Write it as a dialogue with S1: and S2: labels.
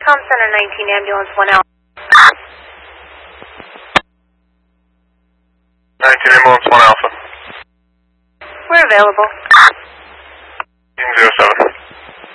S1: Com Center 19 Ambulance 1 Alpha.
S2: 19 Ambulance 1 Alpha.
S1: We're available.